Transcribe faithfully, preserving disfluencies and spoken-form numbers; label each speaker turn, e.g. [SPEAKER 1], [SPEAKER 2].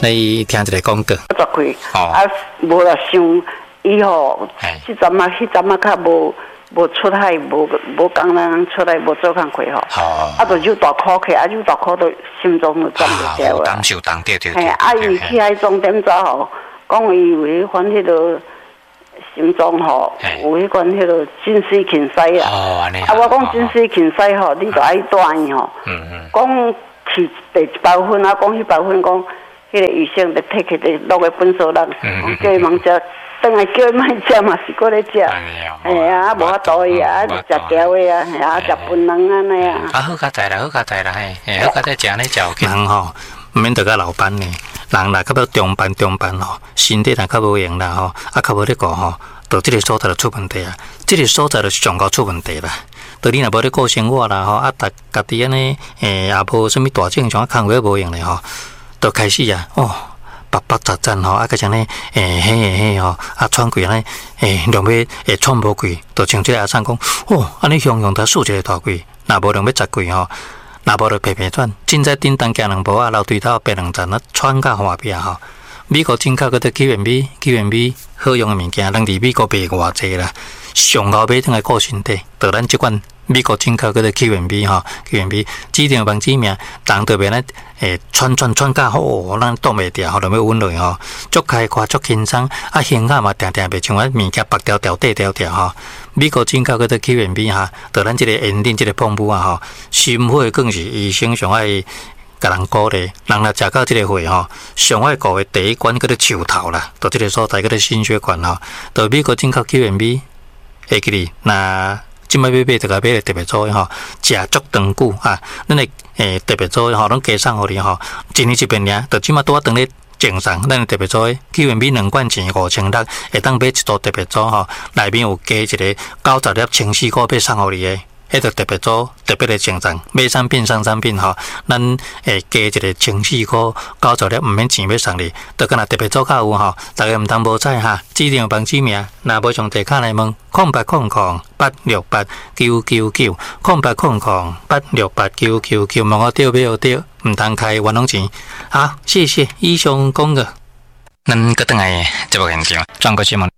[SPEAKER 1] 你听一个广告。
[SPEAKER 2] 十块，啊，无啦想以后，迄阵啊，迄阵啊，较无无出海，无无工人出来，无做工课吼。啊，就有大苦去，啊，有大苦都心中就装不掉啊。
[SPEAKER 1] 感受当对对对。
[SPEAKER 2] 嘿，啊，伊去迄终点走吼，讲伊有迄款迄个心脏吼，有迄款迄个真水芹塞啦。哦，安尼。啊，我讲真水芹塞吼，你着爱带伊吼。嗯嗯。讲去第一包分啊，讲迄包分讲。迄个医生就摕起来落个本所人，叫伊忙食，等下叫伊莫食嘛是搁咧食，哎啊，无法度伊啊，食条的啊，啊食饭人安尼啊。
[SPEAKER 1] 啊好佳哉啦，好佳哉啦，嘿，好佳哉食咧食。人吼，毋免得甲老板呢，人若较要中班中班吼，身体若较无用啦吼，啊较无咧顾吼，到即个所在就出问题啊，即个所在就是上高出问题啦。到你若无咧顾生活啦吼，啊，逐家己安尼，诶，也无啥物大正常，啊，空话无用咧吼。就开始啊，哦，白白杂杂吼，啊，个像呢，诶，嘿嘿嘿吼，啊，喘气安尼，诶，量要会喘无气，就像即个阿婶讲，哦，安尼雄雄他竖一个大气，若无量要十气吼，若无就皮皮喘，凊彩叮当行两步啊，流对头白两层啊，喘甲花边吼。美国进口嗰啲 Q M B、Q M B 好用嘅物件，人伫美国卖偌济啦，上后买等来顾身体，就咱即款。美国进口嗰个 Q M B 吼 ，Q M B 指定帮指名，人特别咧诶，喘喘喘甲好，咱挡袂掉，吼，就要稳落吼，足开阔足轻松，啊，胸口嘛定定袂像啊物件白条条、短条条吼。美国进口嗰个 Q M B 哈，就咱即个炎顶即个pom布啊吼，心肺更是医生上爱甲人鼓励，人若食到即个血吼，上爱顾的第一关叫做手头啦，到即个所在叫做心血管吼，到美国进口 Q M B， 会记哩那。即摆要买就个买个特别做吼，食足长久啊！咱个诶特别做吼，拢加送互你吼，一年一遍尔，就即摆拄啊当咧正常，咱特别做 Q M B 两罐钱五千六，会当买一组特别做吼，内面有加一个九十粒清洗膏要送互你诶。迄个特别做特别的正常，买产品送产品吼，咱会加一个清洗膏九十粒，毋免钱要送你，就敢若特别做较有吼，大家毋通无彩哈，指定帮指名，若无上地卡来问，空八空空八六八九九九，空八空空八六八九九九，问我对没有对，毋通开冤枉钱。好，谢谢以上讲个，咱搁等来节目现场，转过去问。